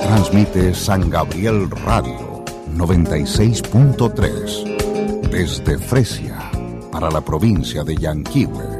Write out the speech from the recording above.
Transmite San Gabriel Radio 96.3 desde Fresia para la provincia de Yanquihue.